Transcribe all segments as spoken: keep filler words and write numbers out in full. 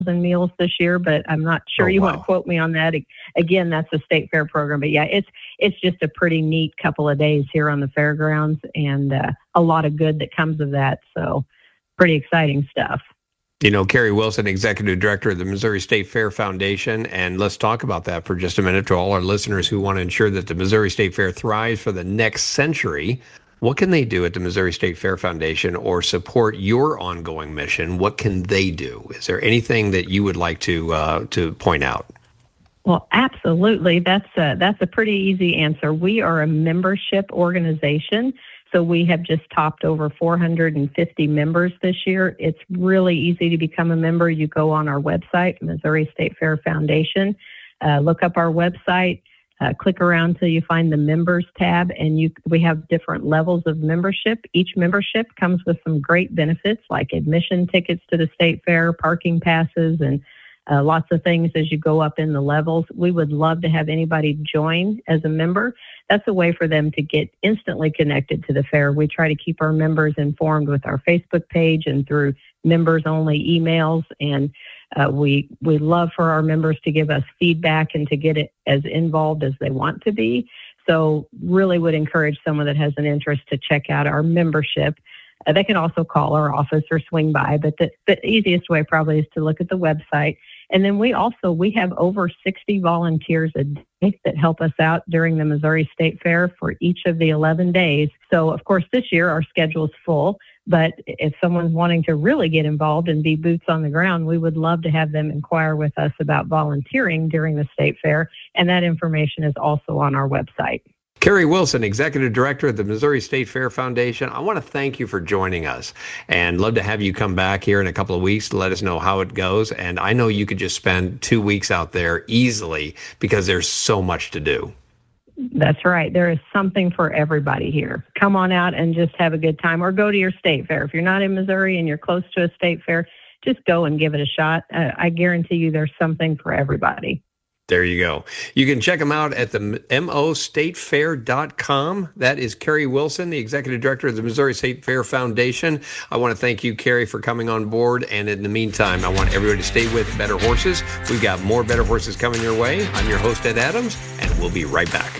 meals this year, but I'm not sure Oh, you wow. want to quote me on that. Again, that's a state fair program, but yeah, it's it's just a pretty neat couple of days here on the fairgrounds, and uh, a lot of good that comes of that. So pretty exciting stuff. You know, Carrie Wilson, Executive Director of the Missouri State Fair Foundation, and let's talk about that for just a minute to all our listeners who want to ensure that the Missouri State Fair thrives for the next century. What can they do at the Missouri State Fair Foundation or support your ongoing mission? What can they do? Is there anything that you would like to uh, to point out? Well, absolutely. That's a, that's a pretty easy answer. We are a membership organization, so we have just topped over four hundred fifty members this year. It's really easy to become a member. You go on our website, Missouri State Fair Foundation, uh, look up our website, uh, click around till you find the members tab, and you we have different levels of membership. Each membership comes with some great benefits like admission tickets to the state fair, parking passes, and Uh, lots of things as you go up in the levels. We would love to have anybody join as a member. That's a way for them to get instantly connected to the fair. We try to keep our members informed with our Facebook page and through members-only emails. And uh, we we love for our members to give us feedback and to get it as involved as they want to be. So really would encourage someone that has an interest to check out our membership. Uh, they can also call our office or swing by, but the, the easiest way probably is to look at the website. And then we also, we have over sixty volunteers a day that help us out during the Missouri State Fair for each of the eleven days. So, of course, this year our schedule is full, but if someone's wanting to really get involved and be boots on the ground, we would love to have them inquire with us about volunteering during the State Fair, and that information is also on our website. Carrie Wilson, Executive Director of the Missouri State Fair Foundation, I want to thank you for joining us and love to have you come back here in a couple of weeks to let us know how it goes. And I know you could just spend two weeks out there easily because there's so much to do. That's right. There is something for everybody here. Come on out and just have a good time, or go to your state fair. If you're not in Missouri and you're close to a state fair, just go and give it a shot. Uh, I guarantee you there's something for everybody. There you go. You can check them out at the M O state fair dot com. That is Carrie Wilson, the Executive Director of the Missouri State Fair Foundation. I want to thank you, Carrie, for coming on board. And in the meantime, I want everybody to stay with Better Horses. We've got more Better Horses coming your way. I'm your host, Ed Adams, and we'll be right back.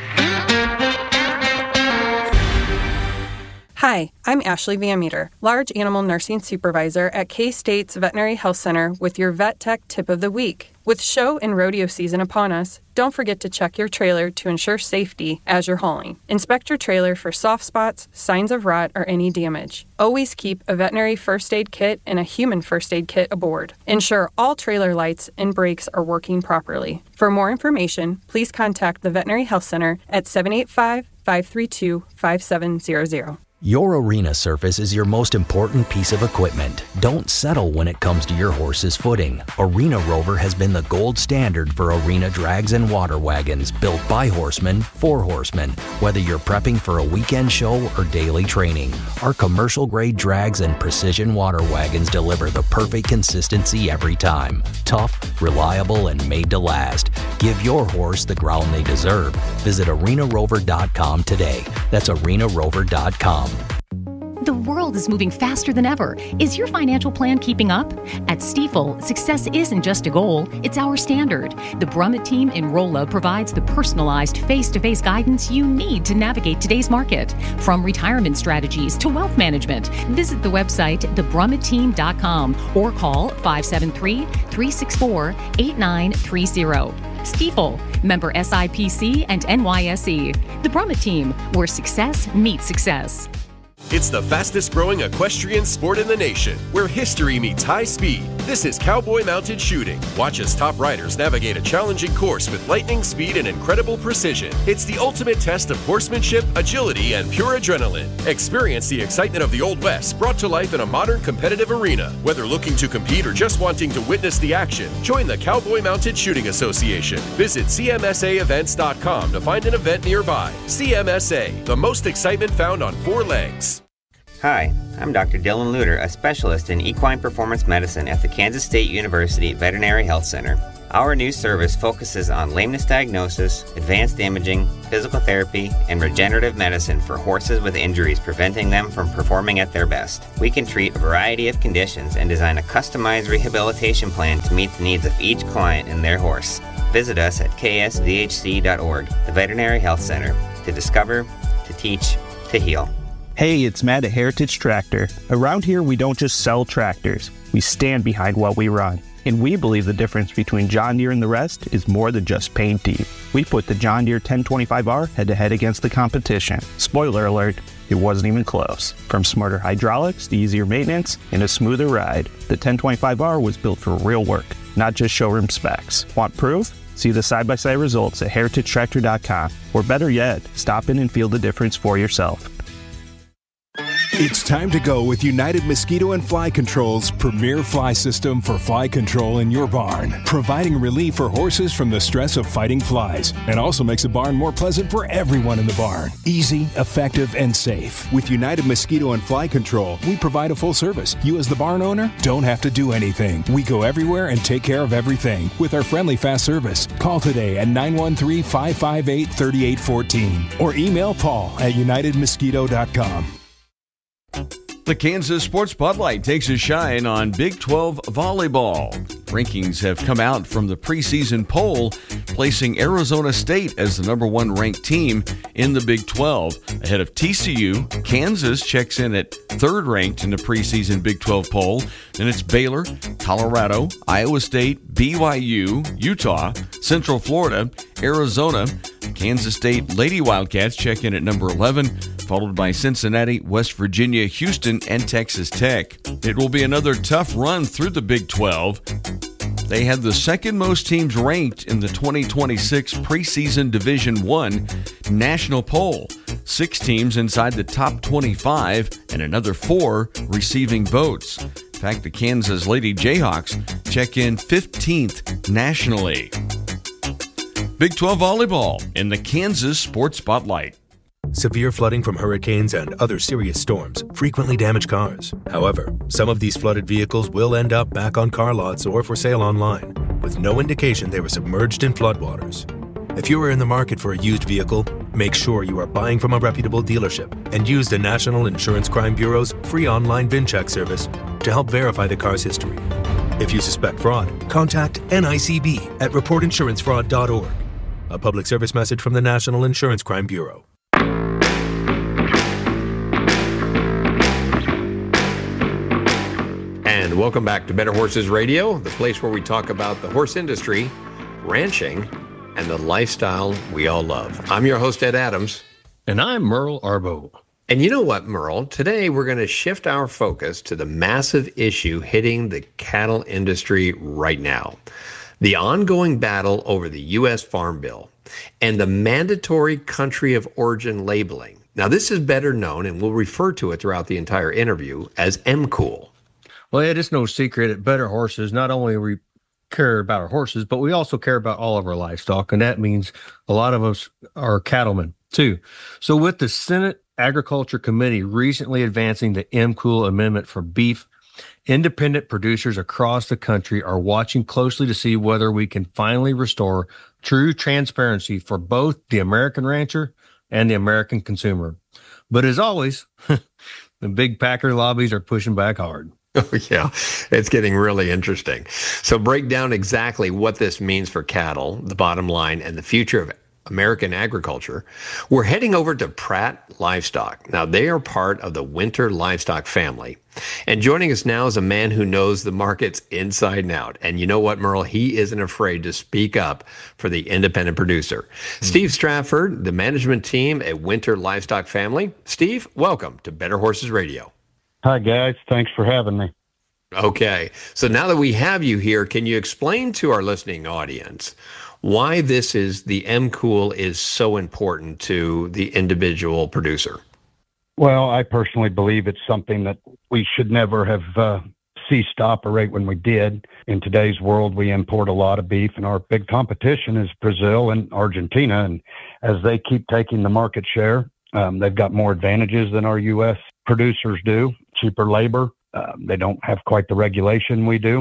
Hi, I'm Ashley Van Meter, Large Animal Nursing Supervisor at K-State's Veterinary Health Center with your Vet Tech Tip of the Week. With show and rodeo season upon us, don't forget to check your trailer to ensure safety as you're hauling. Inspect your trailer for soft spots, signs of rot, or any damage. Always keep a veterinary first aid kit and a human first aid kit aboard. Ensure all trailer lights and brakes are working properly. For more information, please contact the Veterinary Health Center at seven eight five, five three two, five seven zero zero. Your arena surface is your most important piece of equipment. Don't settle when it comes to your horse's footing. Arena Rover has been the gold standard for arena drags and water wagons built by horsemen for horsemen, whether you're prepping for a weekend show or daily training. Our commercial-grade drags and precision water wagons deliver the perfect consistency every time. Tough, reliable, and made to last. Give your horse the ground they deserve. Visit arena rover dot com today. That's arena rover dot com. The world is moving faster than ever. Is your financial plan keeping up? At Stifel, success isn't just a goal, it's our standard. The Brummett team in Rolla provides the personalized face-to-face guidance you need to navigate today's market. From retirement strategies to wealth management, visit the website the brummett team dot com or call five seven three, three six four, eight nine three zero. Stifel, member S I P C and N Y S E. The Brummett team, where success meets success. It's the fastest growing equestrian sport in the nation, where history meets high speed. This is Cowboy Mounted Shooting. Watch as top riders navigate a challenging course with lightning speed and incredible precision. It's the ultimate test of horsemanship, agility, and pure adrenaline. Experience the excitement of the Old West brought to life in a modern competitive arena. Whether looking to compete or just wanting to witness the action, join the Cowboy Mounted Shooting Association. Visit C M S A events dot com to find an event nearby. C M S A, the most excitement found on four legs. Hi, I'm Doctor Dylan Luter, a specialist in equine performance medicine at the Kansas State University Veterinary Health Center. Our new service focuses on lameness diagnosis, advanced imaging, physical therapy, and regenerative medicine for horses with injuries preventing them from performing at their best. We can treat a variety of conditions and design a customized rehabilitation plan to meet the needs of each client and their horse. Visit us at k s v h c dot org, the Veterinary Health Center, to discover, to teach, to heal. Hey, it's Matt at Heritage Tractor. Around here, we don't just sell tractors. We stand behind what we run. And we believe the difference between John Deere and the rest is more than just paint teeth. We put the John Deere ten twenty-five R head-to-head against the competition. Spoiler alert, it wasn't even close. From smarter hydraulics to easier maintenance and a smoother ride, the ten twenty-five R was built for real work, not just showroom specs. Want proof? See the side-by-side results at heritage tractor dot com. Or better yet, stop in and feel the difference for yourself. It's time to go with United Mosquito and Fly Control's premier fly system for fly control in your barn, providing relief for horses from the stress of fighting flies, and also makes the barn more pleasant for everyone in the barn. Easy, effective, and safe. With United Mosquito and Fly Control, we provide a full service. You as the barn owner don't have to do anything. We go everywhere and take care of everything with our friendly fast service. Call today at nine one three, five five eight, three eight one four or email Paul at united mosquito dot com. The Kansas Sports Spotlight takes a shine on Big twelve volleyball. Rankings have come out from the preseason poll, placing Arizona State as the number one ranked team in the Big twelve. Ahead of T C U, Kansas checks in at third ranked in the preseason Big twelve poll. Then it's Baylor, Colorado, Iowa State, B Y U, Utah, Central Florida, Arizona. Kansas State Lady Wildcats check in at number eleven, followed by Cincinnati, West Virginia, Houston, and Texas Tech. It will be another tough run through the Big twelve. They had the second most teams ranked in the twenty twenty-six preseason Division One national poll. Six teams inside the top twenty-five and another four receiving votes. In fact, the Kansas Lady Jayhawks check in fifteenth nationally. Big twelve volleyball in the Kansas Sports Spotlight. Severe flooding from hurricanes and other serious storms frequently damage cars. However, some of these flooded vehicles will end up back on car lots or for sale online, with no indication they were submerged in floodwaters. If you are in the market for a used vehicle, make sure you are buying from a reputable dealership and use the National Insurance Crime Bureau's free online VIN check service to help verify the car's history. If you suspect fraud, contact N I C B at report insurance fraud dot org. A public service message from the National Insurance Crime Bureau. And welcome back to Better Horses Radio, the place where we talk about the horse industry, ranching, and the lifestyle we all love. I'm your host, Ed Adams. And I'm Merle Arbo. And you know what, Merle? Today we're going to shift our focus to the massive issue hitting the cattle industry right now. The ongoing battle over the U S Farm Bill and the mandatory country of origin labeling. Now, this is better known, and we'll refer to it throughout the entire interview, as M C O L. Well, it is no secret at Better Horses, not only we care about our horses, but we also care about all of our livestock, and that means a lot of us are cattlemen, too. So with the Senate Agriculture Committee recently advancing the M C O L amendment for beef, independent producers across the country are watching closely to see whether we can finally restore true transparency for both the American rancher and the American consumer. But as always, the big packer lobbies are pushing back hard. Oh, yeah, it's getting really interesting. So break down exactly what this means for cattle, the bottom line, and the future of American agriculture. We're heading over to Pratt Livestock. Now, they are part of the Winter Livestock family. And joining us now is a man who knows the markets inside and out. And you know what, Merle? He isn't afraid to speak up for the independent producer. Mm-hmm. Steve Stratford, the management team at Winter Livestock Family. Steve, welcome to Better Horses Radio. Hi, guys. Thanks for having me. Okay. So now that we have you here, can you explain to our listening audience why this is the M C O L is so important to the individual producer? Well, I personally believe it's something that we should never have uh, ceased to operate when we did. In today's world, we import a lot of beef, and our big competition is Brazil and Argentina. And as they keep taking the market share, um, they've got more advantages than our U S producers do. Cheaper labor. Um, they don't have quite the regulation we do.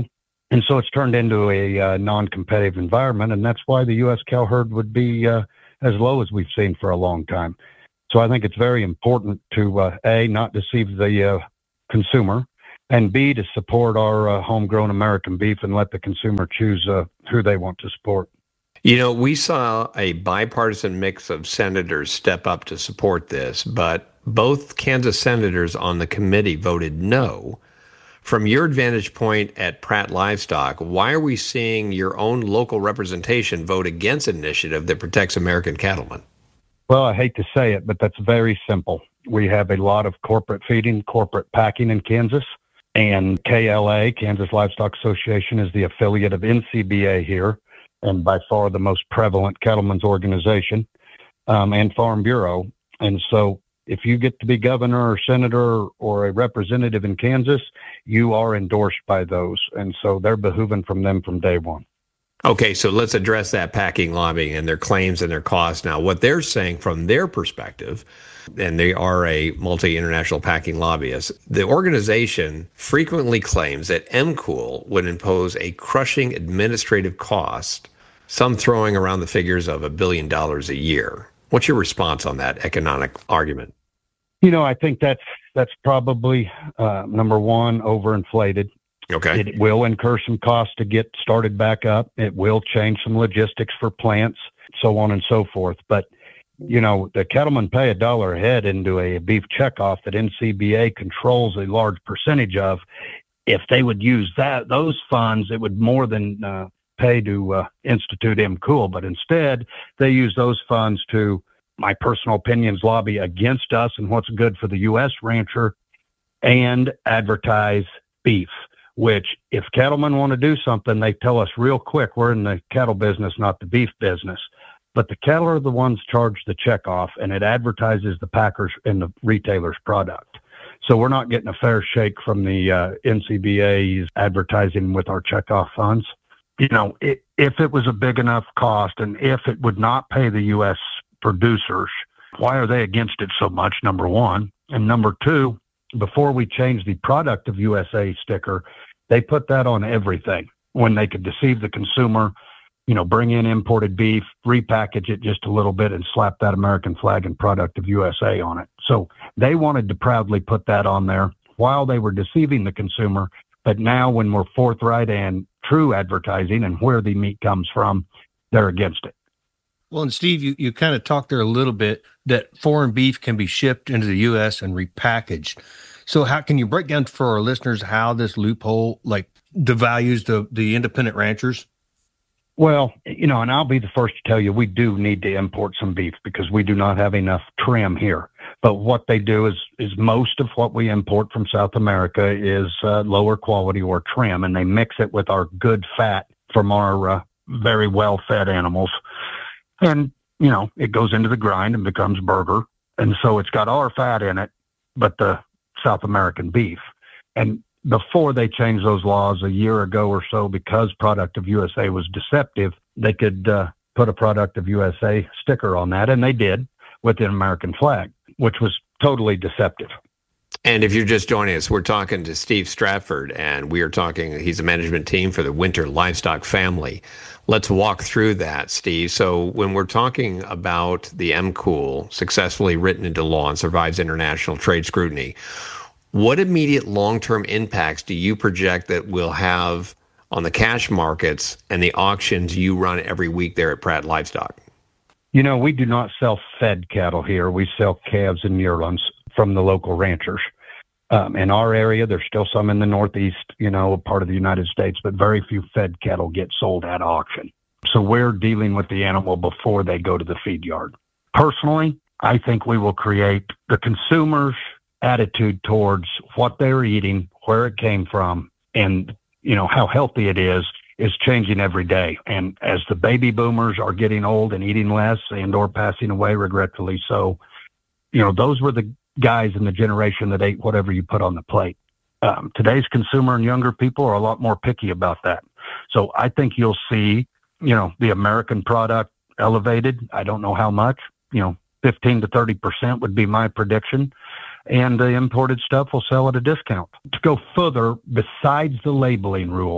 And so it's turned into a uh, non-competitive environment, and that's why the U S cow herd would be uh, as low as we've seen for a long time. So I think it's very important to, uh, A, not deceive the uh, consumer, and B, to support our uh, homegrown American beef and let the consumer choose uh, who they want to support. You know, we saw a bipartisan mix of senators step up to support this, but both Kansas senators on the committee voted no. From your vantage point at Pratt Livestock, why are we seeing your own local representation vote against an initiative that protects American cattlemen? Well, I hate to say it, but that's very simple. We have a lot of corporate feeding, corporate packing in Kansas, and K L A, Kansas Livestock Association, is the affiliate of N C B A here, and by far the most prevalent cattlemen's organization, um, and Farm Bureau. And so if you get to be governor or senator or a representative in Kansas, you are endorsed by those. And so they're behooving from them from day one. Okay, so let's address that packing lobby and their claims and their costs. Now, what they're saying from their perspective, and they are a multi-international packing lobbyist, the organization frequently claims that M C O O L would impose a crushing administrative cost, some throwing around the figures of a billion dollars a year. What's your response on that economic argument? You know, I think that's that's probably, uh, number one, overinflated. Okay. It will incur some costs to get started back up. It will change some logistics for plants, so on and so forth. But, you know, the cattlemen pay a dollar a head into a beef checkoff that N C B A controls a large percentage of. If they would use that, those funds, it would more than uh, pay to uh, institute M C O O L. But instead, they use those funds to, my personal opinions, lobby against us and what's good for the U S rancher and advertise beef. Which, if cattlemen want to do something, they tell us real quick, we're in the cattle business, not the beef business. But the cattle are the ones charged the checkoff, and it advertises the packers and the retailer's product. So we're not getting a fair shake from the uh, N C B A's advertising with our checkoff funds. You know, it, if it was a big enough cost and if it would not pay the U S producers, why are they against it so much, number one? And number two, before we change the product of U S A sticker, they put that on everything when they could deceive the consumer, you know, bring in imported beef, repackage it just a little bit and slap that American flag and product of U S A on it. So they wanted to proudly put that on there while they were deceiving the consumer. But now when we're forthright and true advertising and where the meat comes from, they're against it. Well, and Steve, you, you kind of talked there a little bit that foreign beef can be shipped into the U S and repackaged. So how can you break down for our listeners how this loophole like devalues the, the independent ranchers? Well, you know, and I'll be the first to tell you, we do need to import some beef because we do not have enough trim here. But what they do is, is most of what we import from South America is uh, lower quality or trim, and they mix it with our good fat from our uh, very well-fed animals. And, you know, it goes into the grind and becomes burger. And so it's got our fat in it, but the South American beef. And before they changed those laws a year ago or so, because product of U S A was deceptive, they could uh, put a product of U S A sticker on that. And they did with the American flag, which was totally deceptive. And if you're just joining us, we're talking to Steve Stratford, and we are talking, he's a management team for the Winter Livestock family. Let's walk through that, Steve. So when we're talking about the M C O O L successfully written into law and survives international trade scrutiny, what immediate long-term impacts do you project that will have on the cash markets and the auctions you run every week there at Pratt Livestock? You know, we do not sell fed cattle here. We sell calves and yearlings from the local ranchers. Um, in our area, there's still some in the Northeast, you know, part of the United States, but very few fed cattle get sold at auction. So we're dealing with the animal before they go to the feed yard. Personally, I think we will create the consumer's attitude towards what they're eating, where it came from, and, you know, how healthy it is, is changing every day. And as the baby boomers are getting old and eating less and or passing away, regretfully so, you know, those were the guys in the generation that ate whatever you put on the plate. Um, today's consumer and younger people are a lot more picky about that. So I think you'll see, you know, the American product elevated. I don't know how much, you know, fifteen to thirty percent would be my prediction. And the imported stuff will sell at a discount. To go further, besides the labeling rules,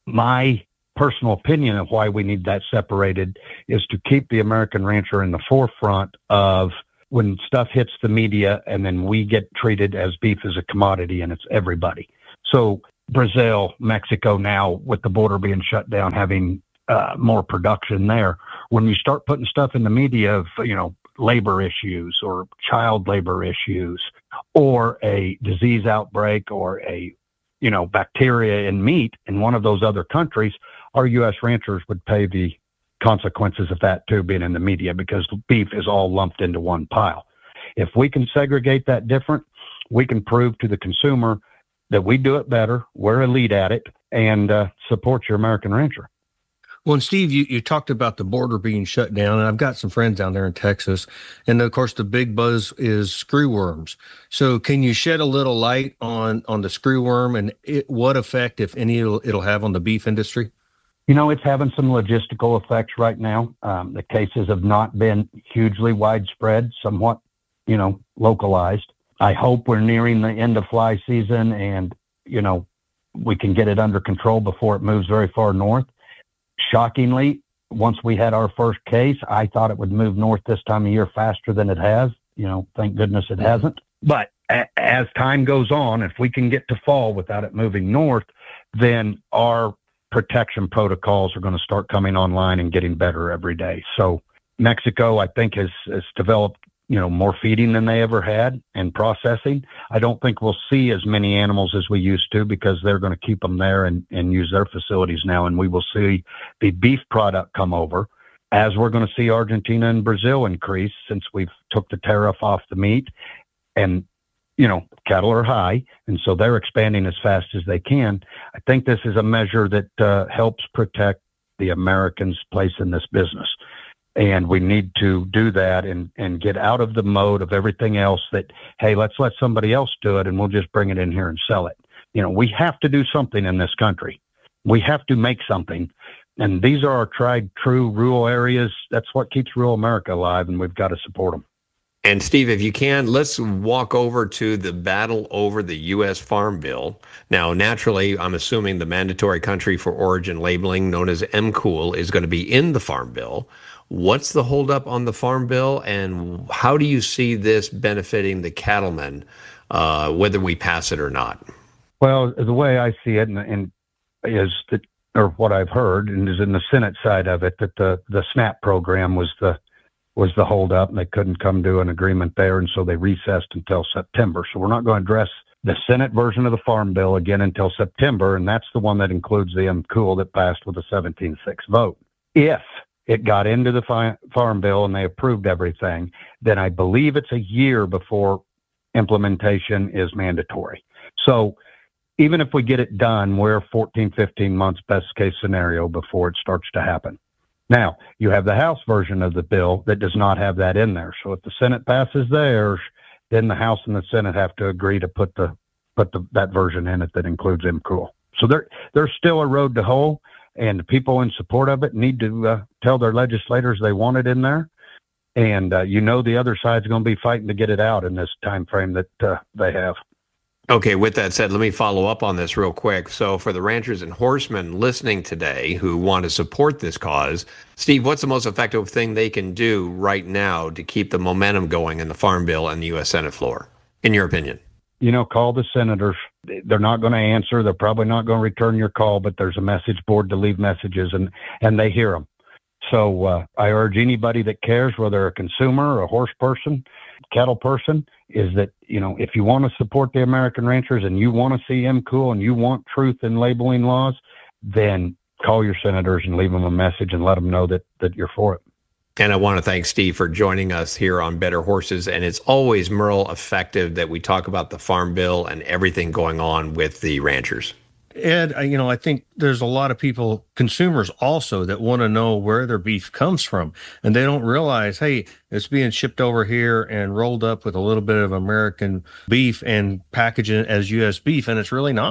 my personal opinion of why we need that separated is to keep the American rancher in the forefront of when stuff hits the media, and then we get treated as beef as a commodity, and it's everybody. So Brazil, Mexico now, with the border being shut down, having uh, more production there. When you start putting stuff in the media of, you know, labor issues or child labor issues or a disease outbreak or a, you know, bacteria in meat in one of those other countries, our U S ranchers would pay the consequences of that too, being in the media, because beef is all lumped into one pile. If we can segregate that different, we can prove to the consumer that we do it better, we're elite at it, and uh, support your American rancher. Well, and Steve, you, you talked about the border being shut down, and I've got some friends down there in Texas, and of course the big buzz is screwworms. So can you shed a little light on, on the screwworm and it, what effect, if any, it'll, it'll have on the beef industry? You know, it's having some logistical effects right now. Um, the cases have not been hugely widespread, somewhat, you know, localized. I hope we're nearing the end of fly season and, you know, we can get it under control before it moves very far north. Shockingly, once we had our first case, I thought it would move north this time of year faster than it has. You know, thank goodness it hasn't. But a- as time goes on, if we can get to fall without it moving north, then our protection protocols are going to start coming online and getting better every day. So Mexico, I think, has, has developed, you know, more feeding than they ever had and processing. I don't think we'll see as many animals as we used to because they're going to keep them there and, and use their facilities now. And we will see the beef product come over, as we're going to see Argentina and Brazil increase since we've took the tariff off the meat. And, you know, cattle are high, and so they're expanding as fast as they can. I think this is a measure that uh, helps protect the Americans' place in this business. And we need to do that and, and get out of the mode of everything else that, hey, let's let somebody else do it and we'll just bring it in here and sell it. You know, we have to do something in this country. We have to make something. And these are our tried, true rural areas. That's what keeps rural America alive, and we've got to support them. And Steve, if you can, let's walk over to the battle over the U S Farm Bill. Now, naturally, I'm assuming the mandatory country for origin labeling, known as M C O O L, is going to be in the Farm Bill. What's the holdup on the Farm Bill, and how do you see this benefiting the cattlemen, uh, whether we pass it or not? Well, the way I see it, and, and is that, or what I've heard, and is in the Senate side of it, that the the SNAP program was the was the holdup, and they couldn't come to an agreement there, and so they recessed until September. So we're not going to address the Senate version of the Farm Bill again until September, and that's the one that includes the M C O O L that passed with a seventeen six vote. If it got into the fi- Farm Bill and they approved everything, then I believe it's a year before implementation is mandatory. So even if we get it done, we're fourteen, fifteen months best case scenario before it starts to happen. Now, you have the House version of the bill that does not have that in there. So if the Senate passes theirs, then the House and the Senate have to agree to put the put the, that version in it that includes M C O O L. So there, there's still a road to hoe, and the people in support of it need to uh, tell their legislators they want it in there. And uh, you know the other side's going to be fighting to get it out in this time frame that uh, they have. Okay, with that said, let me follow up on this real quick. So for the ranchers and horsemen listening today who want to support this cause, Steve, what's the most effective thing they can do right now to keep the momentum going in the Farm Bill and the U S Senate floor, in your opinion? You know, call the senators. They're not going to answer. They're probably not going to return your call, but there's a message board to leave messages, and, and they hear them. So uh, I urge anybody that cares, whether a consumer, a horse person, cattle person, is that, you know, if you want to support the American ranchers and you want to see M C O O L and you want truth in labeling laws, then call your senators and leave them a message and let them know that, that you're for it. And I want to thank Steve for joining us here on Better Horses. And it's always, Merle, effective that we talk about the Farm Bill and everything going on with the ranchers. Ed, you know, I think there's a lot of people, consumers also, that want to know where their beef comes from. And they don't realize, hey, it's being shipped over here and rolled up with a little bit of American beef and packaged it as U S beef, and it's really not.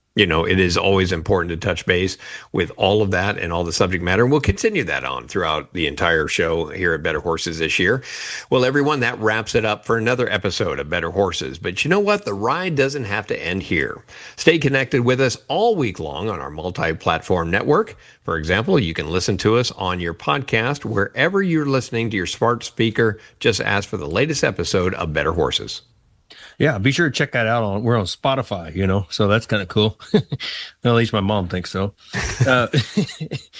you know, it is always important to touch base with all of that and all the subject matter. And we'll continue that on throughout the entire show here at Better Horses this year. Well, everyone, that wraps it up for another episode of Better Horses. But you know what? The ride doesn't have to end here. Stay connected with us all week long on our multi-platform network. For example, you can listen to us on your podcast wherever you're listening to your smart speaker. Just ask for the latest episode of Better Horses. Yeah, be sure to check that out. On we're on Spotify, you know, so that's kind of cool. At least my mom thinks so. Uh,